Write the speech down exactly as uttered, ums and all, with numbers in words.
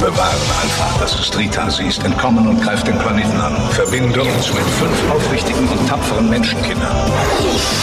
Bewahren Alpha, das ist Rita. Sie ist entkommen und greift den Planeten an. Verbinde uns mit fünf aufrichtigen und tapferen Menschenkindern.